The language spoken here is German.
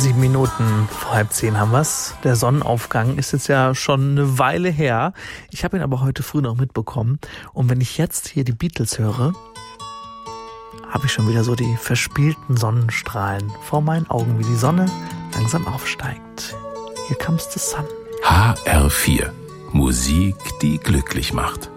7 Minuten vor 9:30 haben wir's. Der Sonnenaufgang ist jetzt ja schon eine Weile her. Ich habe ihn aber heute früh noch mitbekommen. Und wenn ich jetzt hier die Beatles höre, habe ich schon wieder so die verspielten Sonnenstrahlen vor meinen Augen, wie die Sonne langsam aufsteigt. Here comes the sun. HR4. Musik, die glücklich macht.